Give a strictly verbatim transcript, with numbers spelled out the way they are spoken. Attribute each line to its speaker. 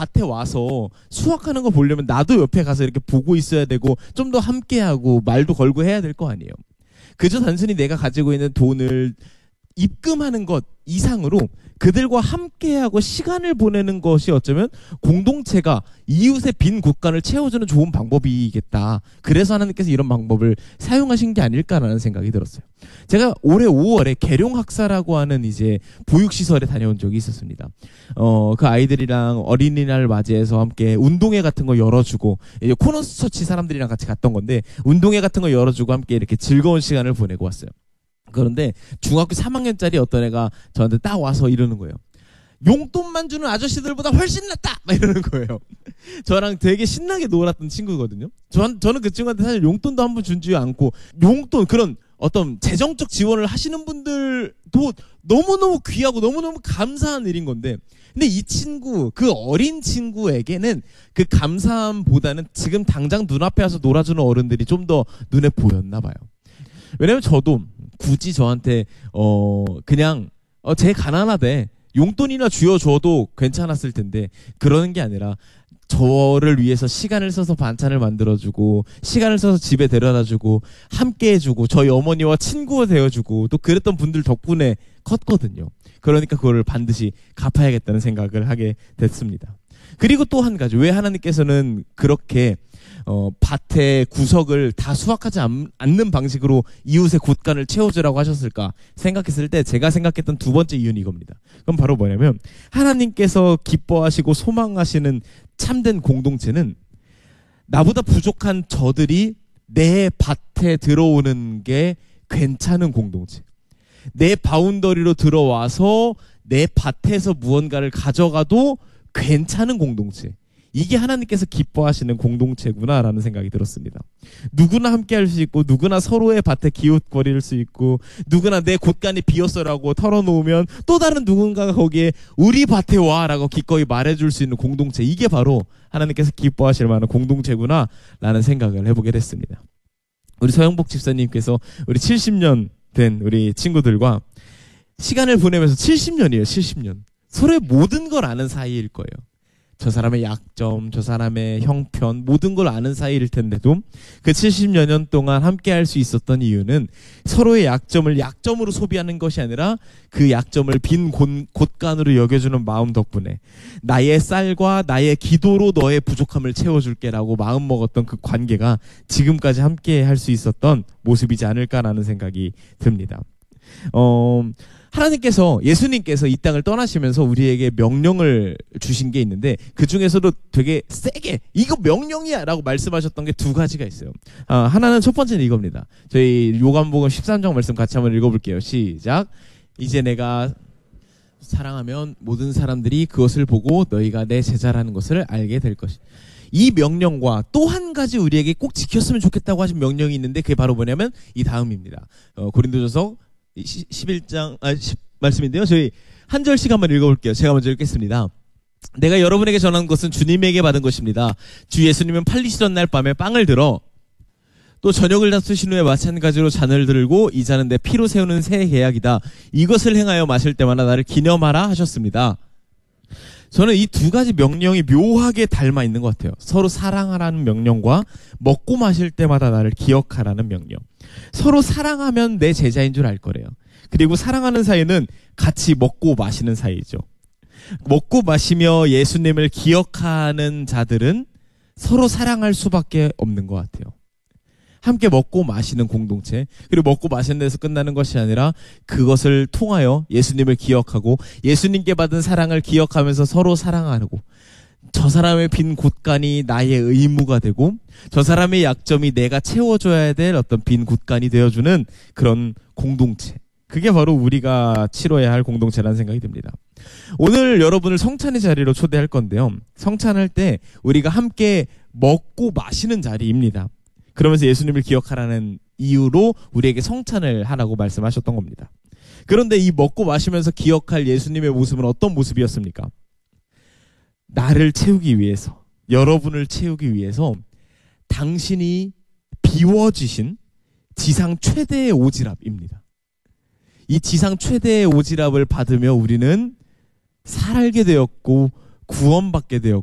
Speaker 1: 밭에 와서 수확하는 거 보려면 나도 옆에 가서 이렇게 보고 있어야 되고 좀 더 함께하고 말도 걸고 해야 될 거 아니에요. 그저 단순히 내가 가지고 있는 돈을 입금하는 것 이상으로 그들과 함께하고 시간을 보내는 것이 어쩌면 공동체가 이웃의 빈 곳간을 채워주는 좋은 방법이겠다. 그래서 하나님께서 이런 방법을 사용하신 게 아닐까라는 생각이 들었어요. 제가 올해 오월에 계룡학사라고 하는 이제 보육시설에 다녀온 적이 있었습니다. 어, 그 아이들이랑 어린이날 맞이해서 함께 운동회 같은 거 열어주고, 이제 코너스 처치 사람들이랑 같이 갔던 건데, 운동회 같은 거 열어주고 함께 이렇게 즐거운 시간을 보내고 왔어요. 그런데 중학교 삼 학년짜리 어떤 애가 저한테 딱 와서 이러는 거예요. 용돈만 주는 아저씨들보다 훨씬 낫다! 막 이러는 거예요. 저랑 되게 신나게 놀았던 친구거든요. 전, 저는 그 친구한테 사실 용돈도 한 번 준지 않고, 용돈, 그런 어떤 재정적 지원을 하시는 분들도 너무너무 귀하고 너무너무 감사한 일인 건데, 근데 이 친구, 그 어린 친구에게는 그 감사함보다는 지금 당장 눈앞에 와서 놀아주는 어른들이 좀 더 눈에 보였나 봐요. 왜냐면 저도 굳이 저한테 어 그냥 어 제 가난하대 용돈이나 쥐어줘도 괜찮았을 텐데, 그러는 게 아니라 저를 위해서 시간을 써서 반찬을 만들어주고 시간을 써서 집에 데려다주고 함께 해주고 저희 어머니와 친구가 되어주고 또 그랬던 분들 덕분에 컸거든요. 그러니까 그거를 반드시 갚아야겠다는 생각을 하게 됐습니다. 그리고 또 한 가지, 왜 하나님께서는 그렇게 어, 밭의 구석을 다 수확하지 않, 않는 방식으로 이웃의 곳간을 채워주라고 하셨을까 생각했을 때 제가 생각했던 두 번째 이유는 이겁니다. 그럼 바로 뭐냐면, 하나님께서 기뻐하시고 소망하시는 참된 공동체는 나보다 부족한 저들이 내 밭에 들어오는 게 괜찮은 공동체, 내 바운더리로 들어와서 내 밭에서 무언가를 가져가도 괜찮은 공동체, 이게 하나님께서 기뻐하시는 공동체구나라는 생각이 들었습니다. 누구나 함께 할 수 있고, 누구나 서로의 밭에 기웃거릴 수 있고, 누구나 내 곳간이 비었어라고 털어놓으면 또 다른 누군가가 거기에 우리 밭에 와라고 기꺼이 말해줄 수 있는 공동체, 이게 바로 하나님께서 기뻐하실 만한 공동체구나라는 생각을 해보게 됐습니다. 우리 서영복 집사님께서 우리 칠십 년 된 우리 친구들과 시간을 보내면서 칠십 년이에요. 칠십 년. 서로의 모든 걸 아는 사이일 거예요. 저 사람의 약점, 저 사람의 형편, 모든 걸 아는 사이일 텐데도 그 칠십여 년 동안 함께 할 수 있었던 이유는 서로의 약점을 약점으로 소비하는 것이 아니라 그 약점을 빈 곳, 곳간으로 여겨주는 마음 덕분에 나의 쌀과 나의 기도로 너의 부족함을 채워줄게라고 마음먹었던 그 관계가 지금까지 함께 할 수 있었던 모습이지 않을까라는 생각이 듭니다. 어... 하나님께서, 예수님께서 이 땅을 떠나시면서 우리에게 명령을 주신 게 있는데, 그 중에서도 되게 세게 이거 명령이야 라고 말씀하셨던 게 두 가지가 있어요. 아, 하나는, 첫 번째는 이겁니다. 저희 요한복음 십삼 장 말씀 같이 한번 읽어볼게요. 시작. 이제 내가 사랑하면 모든 사람들이 그것을 보고 너희가 내 제자라는 것을 알게 될 것이다. 이 명령과 또 한 가지 우리에게 꼭 지켰으면 좋겠다고 하신 명령이 있는데, 그게 바로 뭐냐면 이 다음입니다. 어, 고린도전서 십일 장, 아, 십 말씀인데요. 저희 한 절씩 한번 읽어볼게요. 제가 먼저 읽겠습니다. 내가 여러분에게 전한 것은 주님에게 받은 것입니다. 주 예수님은 팔리시던 날 밤에 빵을 들어 또 저녁을 다투신 후에 마찬가지로 잔을 들고 이 잔은 내 피로 세우는 새 계약이다. 이것을 행하여 마실 때마다 나를 기념하라 하셨습니다. 저는 이 두 가지 명령이 묘하게 닮아 있는 것 같아요. 서로 사랑하라는 명령과 먹고 마실 때마다 나를 기억하라는 명령. 서로 사랑하면 내 제자인 줄 알 거래요. 그리고 사랑하는 사이는 같이 먹고 마시는 사이죠. 먹고 마시며 예수님을 기억하는 자들은 서로 사랑할 수밖에 없는 것 같아요. 함께 먹고 마시는 공동체, 그리고 먹고 마시는 데서 끝나는 것이 아니라 그것을 통하여 예수님을 기억하고 예수님께 받은 사랑을 기억하면서 서로 사랑하고, 저 사람의 빈 곳간이 나의 의무가 되고 저 사람의 약점이 내가 채워줘야 될 어떤 빈 곳간이 되어주는 그런 공동체, 그게 바로 우리가 치러야 할 공동체라는 생각이 듭니다. 오늘 여러분을 성찬의 자리로 초대할 건데요, 성찬할 때 우리가 함께 먹고 마시는 자리입니다. 그러면서 예수님을 기억하라는 이유로 우리에게 성찬을 하라고 말씀하셨던 겁니다. 그런데 이 먹고 마시면서 기억할 예수님의 모습은 어떤 모습이었습니까? 나를 채우기 위해서, 여러분을 채우기 위해서 당신이 비워주신 지상 최대의 오지랖입니다. 이 지상 최대의 오지랖을 받으며 우리는 살게 되었고 구원받게 되었고